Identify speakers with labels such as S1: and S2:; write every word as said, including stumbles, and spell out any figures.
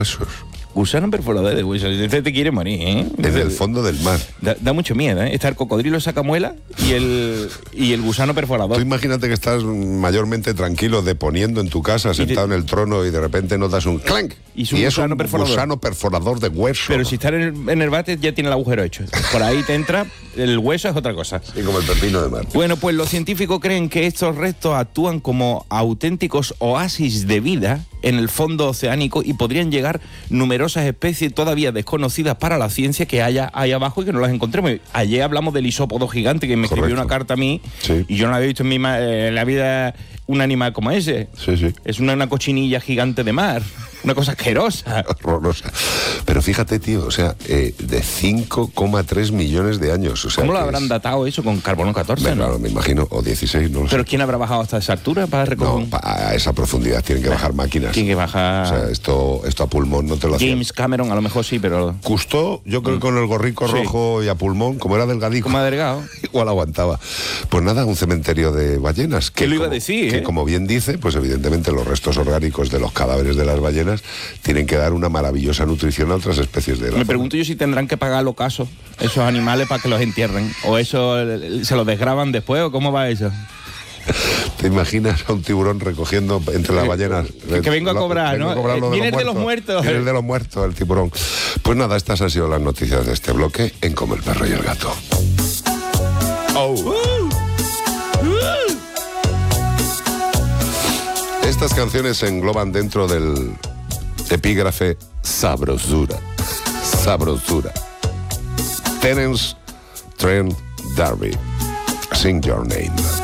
S1: huesos.
S2: Gusano perforador de huesos. Este te quiere morir, ¿eh?
S1: En el fondo del mar.
S2: Da, da mucho miedo, ¿eh? Está el cocodrilo sacamuela y el, y el gusano perforador.
S1: Tú imagínate que estás mayormente tranquilo deponiendo en tu casa, sentado te... en el trono, y de repente notas un clank.
S2: Y,
S1: y es un
S2: perforador.
S1: gusano perforador de hueso.
S2: Pero si está en el, en el bate ya tiene el agujero hecho. Por ahí te entra, el hueso es otra cosa.
S1: Sí, como el pepino de mar.
S2: Bueno, pues los científicos creen que estos restos actúan como auténticos oasis de vida en el fondo oceánico y podrían llegar numerosas especies todavía desconocidas para la ciencia que haya ahí abajo y que no las encontremos. Ayer hablamos del isópodo gigante que me
S1: Correcto.
S2: escribió una carta a mí, sí. Y yo no había visto en, mi ma- en la vida un animal como ese.
S1: Sí, sí.
S2: Es una, una cochinilla gigante de mar, una cosa asquerosa.
S1: Horrorosa. Pero fíjate, tío, o sea, eh, de cinco coma tres millones de años. O sea,
S2: ¿cómo lo habrán
S1: es...
S2: datado eso con carbono catorce?
S1: Bueno,
S2: ¿no?
S1: Claro, me imagino, o dieciséis, no lo
S2: ¿Pero
S1: sé.
S2: quién habrá bajado hasta esa altura para recoger?
S1: No, a esa profundidad tienen que bajar máquinas.
S2: Tienen que bajar...
S1: O sea, esto, esto a pulmón no te lo hacían.
S2: James Cameron, a lo mejor sí, pero...
S1: Cousteau, yo creo que con el gorrico
S2: Sí.
S1: rojo y a pulmón, como era delgadico.
S2: Como delgado.
S1: Igual aguantaba. Pues nada, un cementerio de ballenas.
S2: ¿Qué lo iba
S1: como,
S2: a decir,
S1: Que
S2: eh?
S1: como bien dice, pues evidentemente los restos orgánicos de los cadáveres de las ballenas tienen que dar una maravillosa nutrición a otras especies de la
S2: Me
S1: zona.
S2: pregunto yo si tendrán que pagar los casos, esos animales, para que los entierren. ¿O eso eh, se los desgraban después o cómo va eso?
S1: ¿Te imaginas a un tiburón recogiendo entre las ballenas?
S2: Que, que vengo a cobrar,
S1: vengo
S2: ¿no?
S1: a cobrar lo de
S2: Viene
S1: los
S2: de los
S1: muertos.
S2: muertos.
S1: Viene el de los muertos, el tiburón. Pues nada, estas han sido las noticias de este bloque en Como el perro y el gato. Oh.
S2: Uh, uh.
S1: Estas canciones se engloban dentro del epígrafe sabrosura. Sabrosura. Terence Trent D'Arby. Sing Your Name.